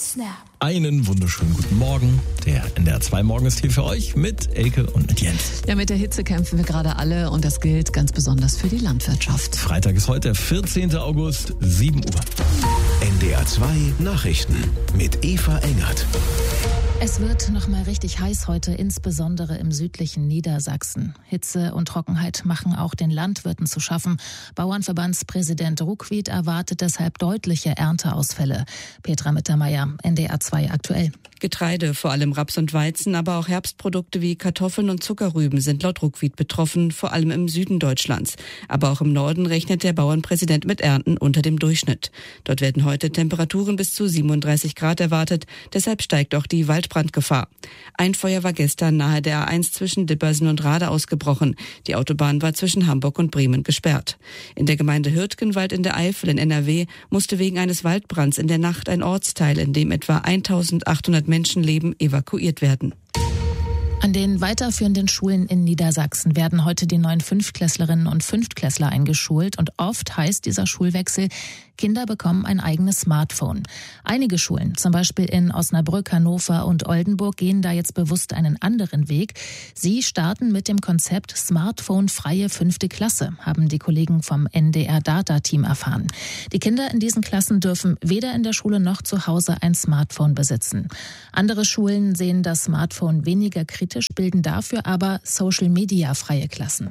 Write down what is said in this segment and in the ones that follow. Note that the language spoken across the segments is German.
Snap. Einen wunderschönen guten Morgen. Der NDR 2 Morgen ist hier für euch mit Elke und mit Jens. Ja, mit der Hitze kämpfen wir gerade alle und das gilt ganz besonders für die Landwirtschaft. Freitag ist heute, der 14. August, 7 Uhr. NDR 2 Nachrichten mit Eva Engert. Es wird noch mal richtig heiß heute, insbesondere im südlichen Niedersachsen. Hitze und Trockenheit machen auch den Landwirten zu schaffen. Bauernverbandspräsident Ruckwied erwartet deshalb deutliche Ernteausfälle. Petra Mittermeier, NDR 2 aktuell. Getreide, vor allem Raps und Weizen, aber auch Herbstprodukte wie Kartoffeln und Zuckerrüben sind laut Ruckwied betroffen, vor allem im Süden Deutschlands. Aber auch im Norden rechnet der Bauernpräsident mit Ernten unter dem Durchschnitt. Dort werden heute Temperaturen bis zu 37 Grad erwartet, deshalb steigt auch die Waldbrandgefahr. Ein Feuer war gestern nahe der A1 zwischen Dippersen und Rade ausgebrochen. Die Autobahn war zwischen Hamburg und Bremen gesperrt. In der Gemeinde Hürtgenwald in der Eifel in NRW musste wegen eines Waldbrands in der Nacht ein Ortsteil, in dem etwa 1800 Menschen leben, evakuiert werden. An den weiterführenden Schulen in Niedersachsen werden heute die neuen Fünftklässlerinnen und Fünftklässler eingeschult und oft heißt dieser Schulwechsel, Kinder bekommen ein eigenes Smartphone. Einige Schulen, zum Beispiel in Osnabrück, Hannover und Oldenburg, gehen da jetzt bewusst einen anderen Weg. Sie starten mit dem Konzept Smartphone-freie 5. Klasse, haben die Kollegen vom NDR-Data-Team erfahren. Die Kinder in diesen Klassen dürfen weder in der Schule noch zu Hause ein Smartphone besitzen. Andere Schulen sehen das Smartphone weniger kritisch, bilden dafür aber Social-Media-freie Klassen.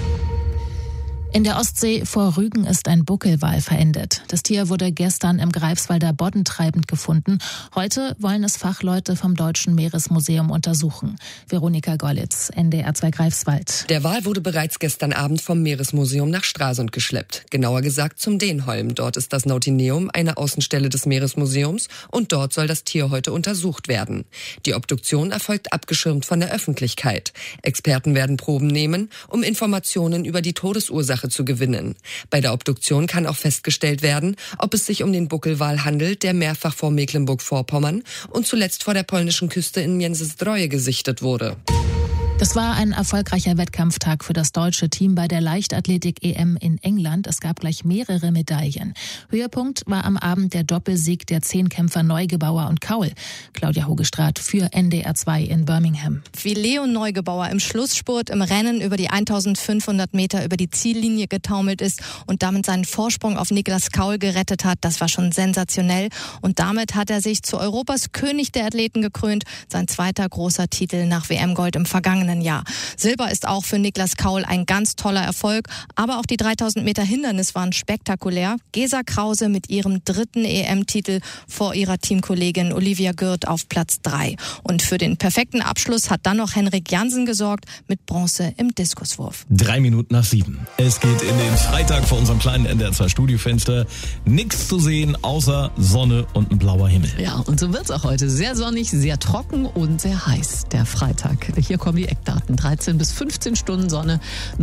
In der Ostsee vor Rügen ist ein Buckelwal verendet. Das Tier wurde gestern im Greifswalder Bodden treibend gefunden. Heute wollen es Fachleute vom Deutschen Meeresmuseum untersuchen. Veronika Gollitz, NDR 2 Greifswald. Der Wal wurde bereits gestern Abend vom Meeresmuseum nach Stralsund geschleppt. Genauer gesagt zum Denholm. Dort ist das Nautineum, eine Außenstelle des Meeresmuseums, und dort soll das Tier heute untersucht werden. Die Obduktion erfolgt abgeschirmt von der Öffentlichkeit. Experten werden Proben nehmen, um Informationen über die Todesursache zu gewinnen. Bei der Obduktion kann auch festgestellt werden, ob es sich um den Buckelwal handelt, der mehrfach vor Mecklenburg-Vorpommern und zuletzt vor der polnischen Küste in Międzyzdroje gesichtet wurde. Das war ein erfolgreicher Wettkampftag für das deutsche Team bei der Leichtathletik-EM in England. Es gab gleich mehrere Medaillen. Höhepunkt war am Abend der Doppelsieg der Zehnkämpfer Neugebauer und Kaul. Claudia Hogestraat für NDR 2 in Birmingham. Wie Leon Neugebauer im Schlussspurt im Rennen über die 1500 Meter über die Ziellinie getaumelt ist und damit seinen Vorsprung auf Niklas Kaul gerettet hat, das war schon sensationell. Und damit hat er sich zu Europas König der Athleten gekrönt. Sein zweiter großer Titel nach WM-Gold im vergangenen Jahr. Silber ist auch für Niklas Kaul ein ganz toller Erfolg, aber auch die 3000 Meter Hindernis waren spektakulär. Gesa Krause mit ihrem 3. EM-Titel vor ihrer Teamkollegin Olivia Gürt auf Platz 3. Und für den perfekten Abschluss hat dann noch Henrik Jansen gesorgt mit Bronze im Diskuswurf. 3 Minuten nach 7. Es geht in den Freitag vor unserem kleinen NDR 2 Studiofenster. Nichts zu sehen außer Sonne und ein blauer Himmel. Ja, und so wird's auch heute. Sehr sonnig, sehr trocken und sehr heiß, der Freitag. Hier kommen die Eckdaten. 13 bis 15 Stunden Sonne,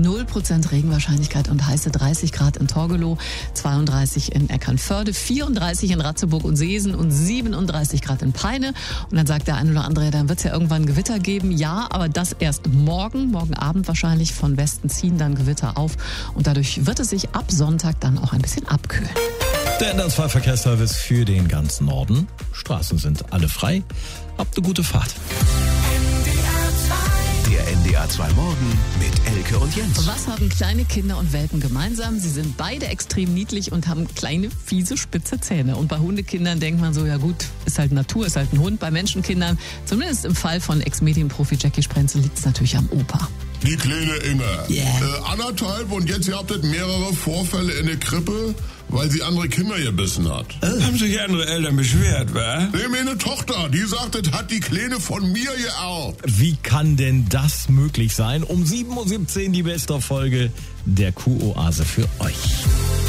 0% Regenwahrscheinlichkeit und heiße 30 Grad in Torgelow, 32 in Eckernförde, 34 in Ratzeburg und Seesen und 37 Grad in Peine. Und dann sagt der ein oder andere, dann wird es ja irgendwann Gewitter geben. Ja, aber das erst morgen Abend wahrscheinlich. Von Westen ziehen dann Gewitter auf und dadurch wird es sich ab Sonntag dann auch ein bisschen abkühlen. Der NDR 2 Verkehrsservice für den ganzen Norden. Straßen sind alle frei. Habt eine gute Fahrt. Der NDR 2 Morgen mit Elke und Jens. Was haben kleine Kinder und Welpen gemeinsam? Sie sind beide extrem niedlich und haben kleine, fiese, spitze Zähne. Und bei Hundekindern denkt man so, ja gut, ist halt Natur, ist halt ein Hund. Bei Menschenkindern, zumindest im Fall von Ex-Medienprofi Jackie Sprenzel, liegt es natürlich am Opa. Die kleine Inge. Yeah. 1,5 und jetzt habt ihr mehrere Vorfälle in der Krippe, weil sie andere Kinder gebissen hat. Haben sich andere Eltern beschwert, wa? Nee, meine Tochter, die sagt, das hat die Kleine von mir geerbt. Wie kann denn das möglich sein? Um 7.17 Uhr die beste Folge der Kuh-Oase für euch.